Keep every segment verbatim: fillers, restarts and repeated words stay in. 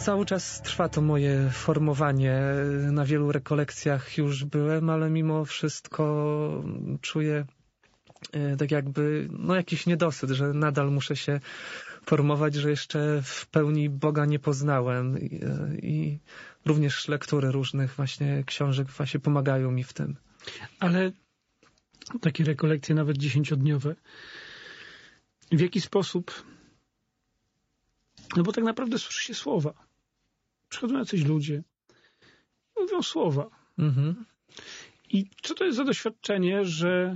cały czas trwa to moje formowanie. Na wielu rekolekcjach już byłem, ale mimo wszystko czuję tak jakby no jakiś niedosyt, że nadal muszę się formować, że jeszcze w pełni Boga nie poznałem i, i również lektury różnych właśnie książek właśnie pomagają mi w tym. Ale takie rekolekcje nawet dziesięciodniowe, w jaki sposób, no bo tak naprawdę słyszy się słowa. Przychodzą jacyś ludzie, mówią słowa. Mhm. I co to jest za doświadczenie, że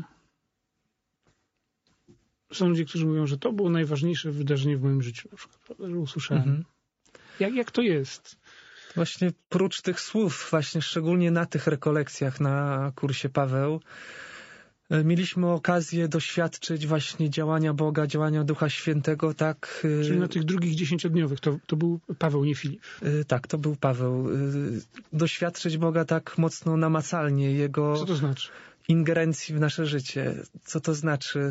są ludzie, którzy mówią, że to było najważniejsze wydarzenie w moim życiu, na przykład, prawda, że usłyszałem. Mhm. Jak, jak to jest? Właśnie prócz tych słów, właśnie szczególnie na tych rekolekcjach na kursie Paweł, mieliśmy okazję doświadczyć właśnie działania Boga, działania Ducha Świętego, tak... Czyli na tych drugich dziesięciodniowych to, to był Paweł, nie Filip. Tak, to był Paweł. Doświadczyć Boga tak mocno namacalnie, Jego... Co to znaczy? Ingerencji w nasze życie. Co to znaczy?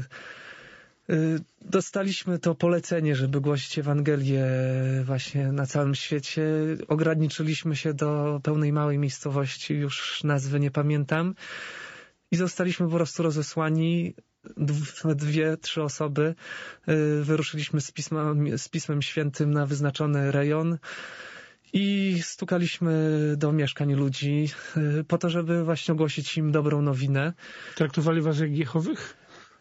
Dostaliśmy to polecenie, żeby głosić Ewangelię właśnie na całym świecie. Ograniczyliśmy się do pełnej małej miejscowości, już nazwy nie pamiętam. I zostaliśmy po prostu rozesłani, dwie, trzy osoby. Wyruszyliśmy z, pisma, z Pismem Świętym na wyznaczony rejon i stukaliśmy do mieszkań ludzi po to, żeby właśnie ogłosić im dobrą nowinę. Traktowali was jak Jehowych?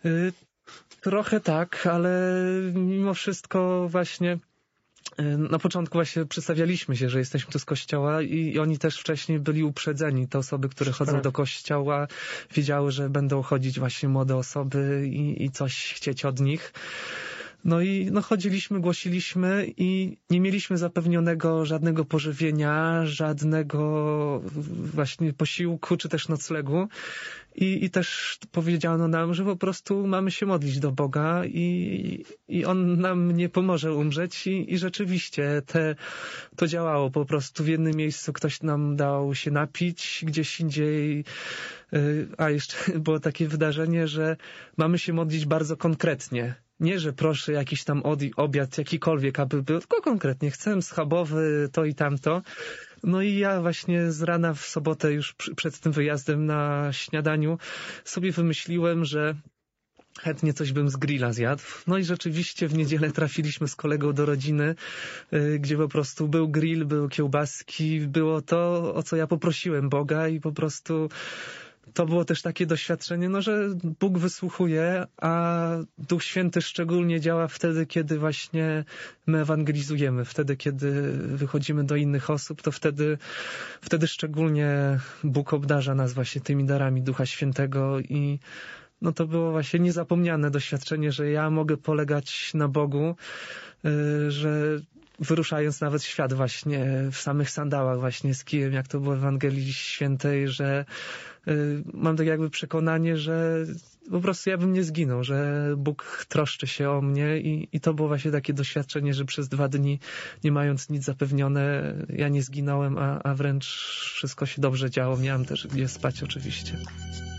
Trochę tak, ale mimo wszystko właśnie na początku właśnie przedstawialiśmy się, że jesteśmy tu z kościoła i oni też wcześniej byli uprzedzeni. Te osoby, które chodzą do kościoła, wiedziały, że będą chodzić właśnie młode osoby i, i coś chcieć od nich. No i no chodziliśmy, głosiliśmy i nie mieliśmy zapewnionego żadnego pożywienia, żadnego właśnie posiłku, czy też noclegu. I, i też powiedziano nam, że po prostu mamy się modlić do Boga i, i On nam nie pomoże umrzeć. I, i rzeczywiście te, to działało po prostu. W jednym miejscu ktoś nam dał się napić, gdzieś indziej. A jeszcze było takie wydarzenie, że mamy się modlić bardzo konkretnie. Nie, że proszę jakiś tam obiad, jakikolwiek, aby był, tylko konkretnie chcę schabowy, to i tamto. No i ja właśnie z rana w sobotę już przed tym wyjazdem na śniadaniu sobie wymyśliłem, że chętnie coś bym z grilla zjadł. No i rzeczywiście w niedzielę trafiliśmy z kolegą do rodziny, gdzie po prostu był grill, były kiełbaski, było to, o co ja poprosiłem Boga i po prostu to było też takie doświadczenie, no, że Bóg wysłuchuje, a Duch Święty szczególnie działa wtedy, kiedy właśnie my ewangelizujemy, wtedy, kiedy wychodzimy do innych osób, to wtedy, wtedy szczególnie Bóg obdarza nas właśnie tymi darami Ducha Świętego i no to było właśnie niezapomniane doświadczenie, że ja mogę polegać na Bogu, że wyruszając nawet w świat właśnie w samych sandałach właśnie z kijem, jak to było w Ewangelii Świętej, że y, mam tak jakby przekonanie, że po prostu ja bym nie zginął, że Bóg troszczy się o mnie i, i to było właśnie takie doświadczenie, że przez dwa dni, nie mając nic zapewnione, ja nie zginąłem, a, a wręcz wszystko się dobrze działo. Miałem też gdzie spać oczywiście.